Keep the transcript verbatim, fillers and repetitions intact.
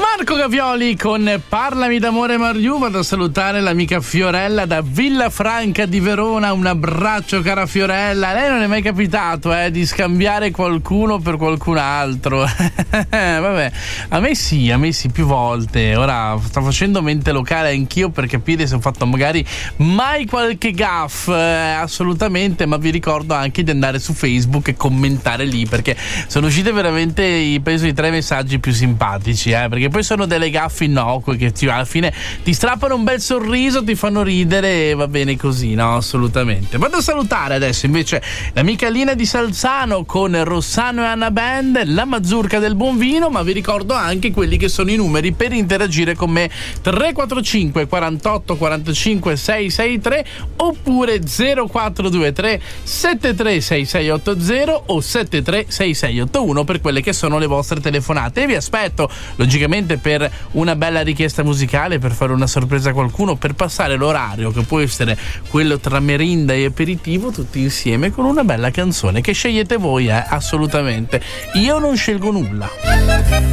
Marco Gavioli con Parlami d'amore Mariù. Vado a salutare l'amica Fiorella da Villafranca di Verona. Un abbraccio, cara Fiorella. Lei non è mai capitato eh, di scambiare qualcuno per qualcun altro? Vabbè, a me sì, a me sì, più volte. Ora sto facendo mente locale anch'io per capire se ho fatto magari mai qualche gaff, eh, assolutamente. Ma vi ricordo anche di andare su Facebook e commentare lì, perché sono uscite veramente i, penso, i tre messaggi più simpatici, eh, perché poi sono delle gaffe innocue che ti, alla fine ti strappano un bel sorriso, ti fanno ridere e va bene così, no? Assolutamente. Vado a salutare adesso invece l'amica Lina di Salzano con Rossano e Anna Band, la Mazurka del buon vino. Ma vi ricordo anche quelli che sono i numeri per interagire con me: tre quattro cinque quarantotto quarantacinque seicentosessantatré oppure zero quattro due tre sette tre sei sei otto zero o sette tre sei sei otto uno per quelle che sono le vostre telefonate. E vi aspetto logicamente per una bella richiesta musicale, per fare una sorpresa a qualcuno, per passare l'orario che può essere quello tra merinda e aperitivo tutti insieme con una bella canzone che scegliete voi, eh, assolutamente. Io non scelgo nulla.